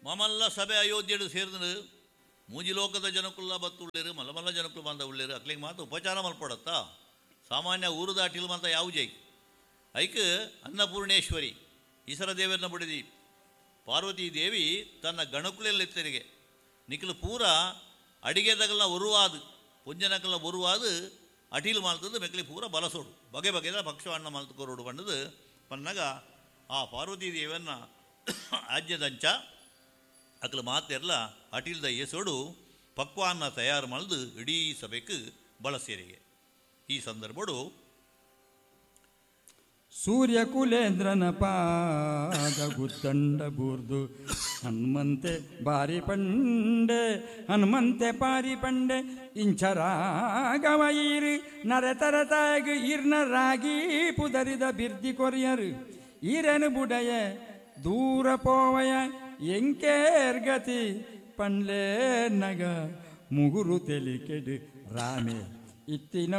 ಮಮಲ್ಲ ಸಭೆ ಅಯೋಧ್ಯೆಡು ಸೇರಿದ್ರು ಮೂಜಿ ಲೋಕದ ಜನಕ್ಕುಲ್ಲ ಬತ್ತು ಉಳ್ಳೇರು ಮಲ್ಲ ಜನಕ್ಕಳು ಬಂದ ಉಳ್ಳೇರು ಅಕ್ಲಿಗೆ ಮಾತ್ರ ಉಪಚಾರ ಮಲ್ಪಡತ್ತಾ ಸಾಮಾನ್ಯ ಊರು ದಾಟಿಲ್ ಮಾತ್ರ ಯಾವ ಜೈ ಐಕ್ ಅನ್ನಪೂರ್ಣೇಶ್ವರಿ ಈಶ್ವರ ದೇವರನ್ನ ಬಿಡಿದಿ ಪಾರ್ವತಿ ದೇವಿ ತನ್ನ ಗಣಕುಲೆತ್ತೆರಿಗೆ ನಿಖಲು ಪೂರ ಅಡಿಗೆದಾಗಲ್ಲ ಉರುವಾದು ಪುಂಜನಕಲ್ಲ ಉರುವಾದು ಅಟೀಲ್ ಮಾಲ್ತದ್ದು ಮೆಕ್ಲಿ ಪೂರ ಬಲಸೋಡು ಬಗೆ ಬಗೆದ ಭಕ್ಷವನ್ನ ಮಲ್ತುಕೋರೋಡು ಬಂದದು ಪನ್ನಾಗ ಆ ಪಾರ್ವತಿ ದೇವಿಯನ್ನ ಆಜ್ಯದಂಚ ಅಕ್ಲ ಮಾತೆಲ್ಲ ಅಟೀಲ್ದ ಎಸೋಡು ಪಕ್ವಾನ್ನ ತಯಾರು ಮಾಡಿದು ಇಡೀ ಸಭೆಗೆ ಬಳಸೇರಿಗೆ ಈ ಸಂದರ್ಭಡು ಸೂರ್ಯಕುಲೇಂದ್ರನ ಪಾದ ಗುತ್ತಂಡ ಬೂರ್ದು ಹನುಮಂತೆ ಬಾರಿ ಪಂಡೆ ಇಂಚರಾಗವೈರು ನರೆತರತಾಗ ಇರ್ನ ರಾಗಿ ಪುದರಿದ ಬಿರ್ದಿ ಕೊರಿಯರು ಈರನು ಬುಡಯ ದೂರ ಪೋವಯ ಎಂಕೇರ್ಗತಿ ಪಂಡ್ಲೇ ನಗ ಮುಗುರು ತೆಲಿಕೆಡು ರಾಮೆ ಇತ್ತಿನ